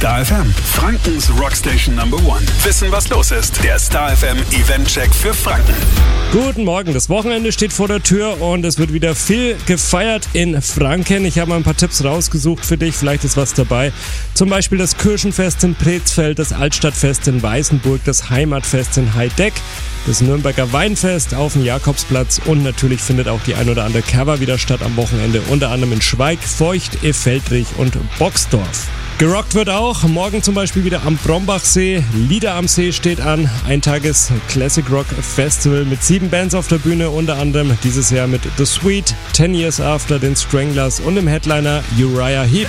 Star FM, Frankens Rockstation Number One. Wissen, was los ist. Der Star FM Event-Check für Franken. Guten Morgen, das Wochenende steht vor der Tür und es wird wieder viel gefeiert in Franken. Ich habe mal ein paar Tipps rausgesucht für dich, vielleicht ist was dabei. Zum Beispiel das Kirchenfest in Pretzfeld, das Altstadtfest in Weißenburg, das Heimatfest in Heideck, das Nürnberger Weinfest auf dem Jakobsplatz und natürlich findet auch die ein oder andere Cover wieder statt am Wochenende, unter anderem in Schweig, Feucht, Effeldrich und Boxdorf. Gerockt wird auch, morgen zum Beispiel wieder am Brombachsee, Lieder am See steht an, ein Tages Classic Rock Festival mit 7 Bands auf der Bühne, unter anderem dieses Jahr mit The Sweet, 10 Years After, den Stranglers und dem Headliner Uriah Heep.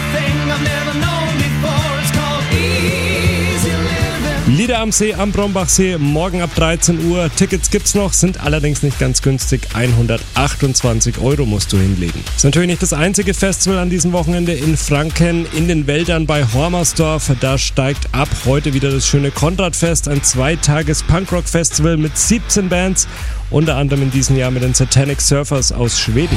Lieder am See am Brombachsee, morgen ab 13 Uhr. Tickets gibt's noch, sind allerdings nicht ganz günstig. 128 € musst du hinlegen. Ist natürlich nicht das einzige Festival an diesem Wochenende in Franken. In den Wäldern bei Hormersdorf, da steigt ab heute wieder das schöne Konradfest, ein 2-Tages-Punkrock-Festival mit 17 Bands, unter anderem in diesem Jahr mit den Satanic Surfers aus Schweden.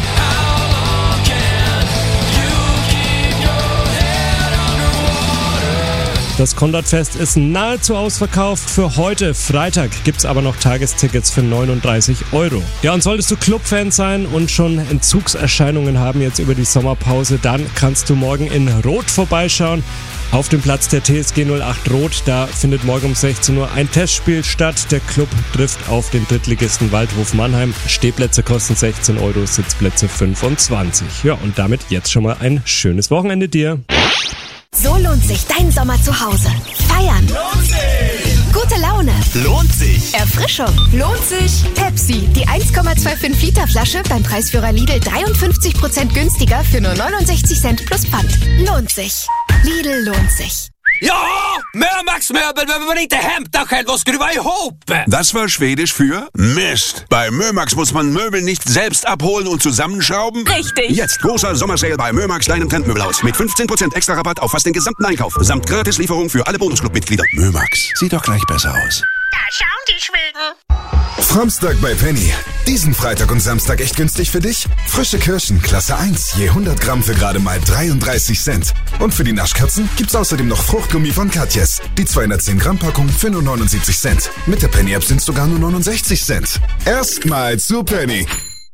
Das Konradfest ist nahezu ausverkauft. Für heute, Freitag, gibt's aber noch Tagestickets für 39 €. Ja, und solltest du Clubfan sein und schon Entzugserscheinungen haben jetzt über die Sommerpause, dann kannst du morgen in Rot vorbeischauen. Auf dem Platz der TSG 08 Rot, da findet morgen um 16 Uhr ein Testspiel statt. Der Club trifft auf den Drittligisten Waldhof Mannheim. Stehplätze kosten 16 €, Sitzplätze 25. Ja, und damit jetzt schon mal ein schönes Wochenende dir. So lohnt sich dein Sommer zu Hause. Feiern. Lohnt sich. Gute Laune. Lohnt sich. Erfrischung. Lohnt sich. Pepsi, die 1,25 Liter Flasche beim Preisführer Lidl 53% günstiger für nur 69 Cent plus Pfand. Lohnt sich. Lidl lohnt sich. Ja, Mömax Möbel behöver man inte hämta själv och skruva ihop. Das war Schwedisch für Mist. Bei Mömax muss man Möbel nicht selbst abholen und zusammenschrauben. Richtig. Jetzt großer Sommersale bei Mömax, deinem Trendmöbelhaus. Mit 15% extra Rabatt auf fast den gesamten Einkauf. Samt Gratislieferung für alle Bonusclub-Mitglieder. Mömax, sieht doch gleich besser aus. Da schauen die Schweden. Samstag bei Penny. Diesen Freitag und Samstag echt günstig für dich? Frische Kirschen, Klasse 1, je 100 Gramm für gerade mal 33 Cent. Und für die Naschkatzen gibt's außerdem noch Fruchtgummi von Katjes. Die 210 Gramm Packung für nur 79 Cent. Mit der Penny-App sind's sogar nur 69 Cent. Erstmal zu Penny.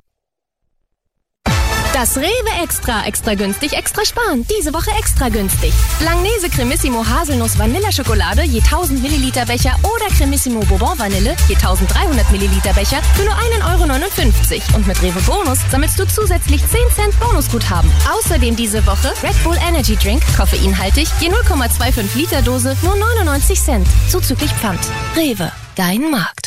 Das Rewe extra günstig, extra sparen. Diese Woche extra günstig. Langnese Cremissimo Haselnuss Vanilleschokolade je 1000 Milliliter Becher oder Cremissimo Bourbon Vanille je 1300 Milliliter Becher für nur 1,59 €. Und mit Rewe Bonus sammelst du zusätzlich 10 Cent Bonusguthaben. Außerdem diese Woche Red Bull Energy Drink, koffeinhaltig, je 0,25 Liter Dose, nur 99 Cent. Zuzüglich Pfand. Rewe, dein Markt.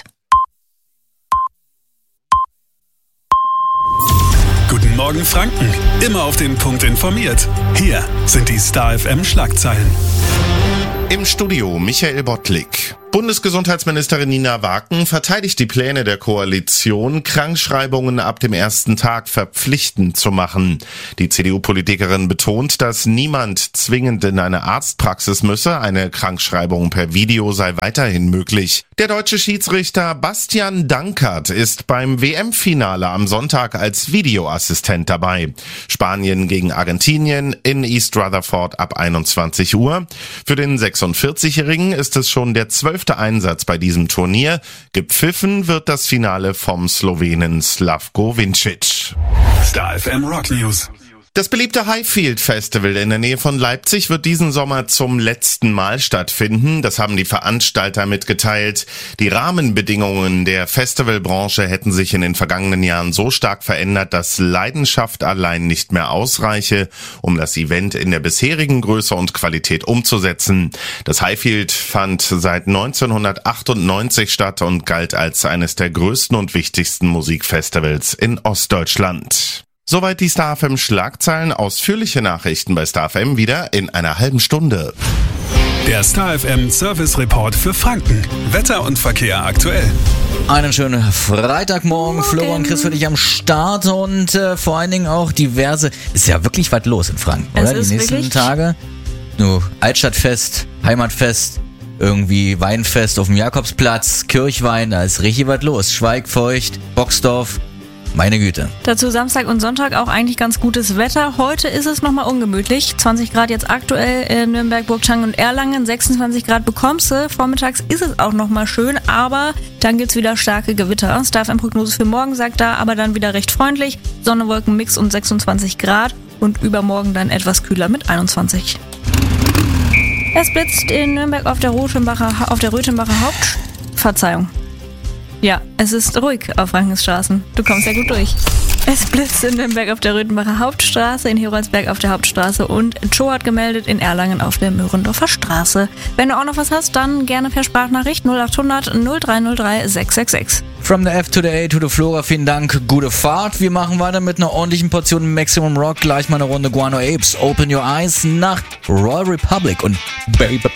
Guten Morgen Franken, immer auf den Punkt informiert. Hier sind die Star FM Schlagzeilen. Im Studio Michael Bottlik. Bundesgesundheitsministerin Nina Waken verteidigt die Pläne der Koalition, Krankschreibungen ab dem ersten Tag verpflichtend zu machen. Die CDU-Politikerin betont, dass niemand zwingend in eine Arztpraxis müsse. Eine Krankschreibung per Video sei weiterhin möglich. Der deutsche Schiedsrichter Bastian Dankert ist beim WM-Finale am Sonntag als Videoassistent dabei. Spanien gegen Argentinien in East Rutherford ab 21 Uhr. Für den 46-Jährigen ist es schon der 12. Einsatz bei diesem Turnier. Gepfiffen wird das Finale vom Slowenen Slavko Vincic. Star FM Rock News. Das beliebte Highfield Festival in der Nähe von Leipzig wird diesen Sommer zum letzten Mal stattfinden. Das haben die Veranstalter mitgeteilt. Die Rahmenbedingungen der Festivalbranche hätten sich in den vergangenen Jahren so stark verändert, dass Leidenschaft allein nicht mehr ausreiche, um das Event in der bisherigen Größe und Qualität umzusetzen. Das Highfield fand seit 1998 statt und galt als eines der größten und wichtigsten Musikfestivals in Ostdeutschland. Soweit die Star FM Schlagzeilen. Ausführliche Nachrichten bei Star FM wieder in einer halben Stunde. Der Star FM Service Report für Franken. Wetter und Verkehr aktuell. Einen schönen Freitagmorgen. Flo und Chris für dich am Start und vor allen Dingen auch diverse. Ist ja wirklich was los in Franken, oder? Die nächsten Tage. Nur Altstadtfest, Heimatfest, irgendwie Weinfest auf dem Jakobsplatz, Kirchwein, da ist richtig was los. Schweig, Feucht, Boxdorf. Meine Güte. Dazu Samstag und Sonntag auch eigentlich ganz gutes Wetter. Heute ist es nochmal ungemütlich. 20 Grad jetzt aktuell in Nürnberg, Burgthangen und Erlangen. 26 Grad bekommst du. Vormittags ist es auch nochmal schön, aber dann gibt's wieder starke Gewitter. StarFM-Prognose für morgen sagt da, aber dann wieder recht freundlich. Sonne, Wolken, Mix und 26 Grad. Und übermorgen dann etwas kühler mit 21. Es blitzt in Nürnberg auf der Röthenbacher Verzeihung. Ja, es ist ruhig auf Frankenstraßen. Du kommst ja gut durch. Es blitzt in Nürnberg auf der Röthenbacher Hauptstraße, in Heroldsberg auf der Hauptstraße und Joe hat gemeldet in Erlangen auf der Möhrendorfer Straße. Wenn du auch noch was hast, dann gerne per Sprachnachricht 0800 0303 666. From the F to the A to the Flora, vielen Dank, gute Fahrt. Wir machen weiter mit einer ordentlichen Portion Maximum Rock. Gleich mal eine Runde Guano Apes. Open Your Eyes nach Royal Republic und Baby